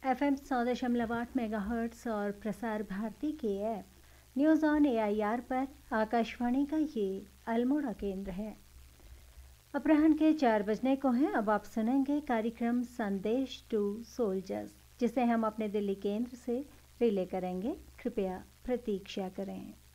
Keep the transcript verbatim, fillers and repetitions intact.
F M सौ दशमलव आठ मेगा हर्ट्स और प्रसार भारती के app news on A I R पर आकाशवाणी का ये अल्मोड़ा केंद्र है। अपराह्न के चार बजने को हैं। अब आप सुनेंगे कार्यक्रम संदेश टू सोल्जर्स, जिसे हम अपने दिल्ली केंद्र से रिले करेंगे। कृपया प्रतीक्षा करें।